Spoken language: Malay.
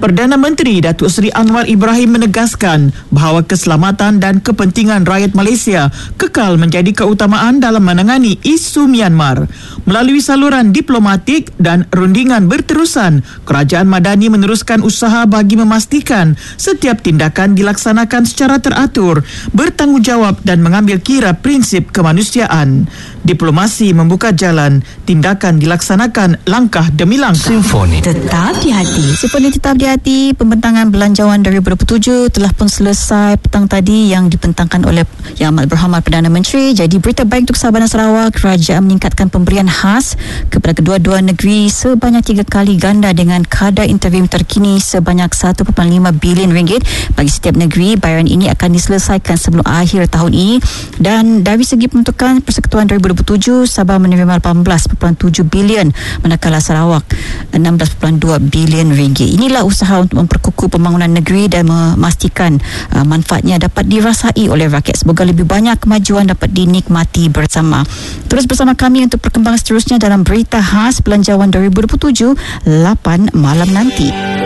Perdana Menteri Datuk Seri Anwar Ibrahim menegaskan bahawa keselamatan dan kepentingan rakyat Malaysia kekal menjadi keutamaan dalam menangani isu Myanmar. Melalui saluran diplomatik dan rundingan berterusan, Kerajaan Madani meneruskan usaha bagi memastikan setiap tindakan dilaksanakan secara teratur, bertanggungjawab dan mengambil kira prinsip kemanusiaan. Diplomasi membuka jalan, tindakan dilaksanakan langkah demi langkah. Simfoni Tetap di hati. Simfoni tetap di hati. Pembentangan Belanjawan 2027 telah pun selesai petang tadi yang dibentangkan oleh Yang Amat Berhormat Perdana Menteri. Jadi berita baik untuk Sabah dan Sarawak, kerajaan meningkatkan pemberian khas kepada kedua-dua negeri sebanyak 3 kali ganda dengan kadar interim terkini sebanyak 1.5 bilion ringgit bagi setiap negeri. Bayaran ini akan diselesaikan sebelum akhir tahun ini, dan dari segi pembentukan Persekutuan 2027, Sabah menerima 18.7 bilion manakala Sarawak 16.2 bilion ringgit. Inilah usaha untuk memperkukuh pembangunan negeri dan memastikan manfaatnya dapat dirasai oleh rakyat. Semoga lebih banyak kemajuan dapat dinikmati bersama. Terus bersama kami untuk perkembangan seterusnya dalam berita khas Belanjawan 2027 8 malam nanti.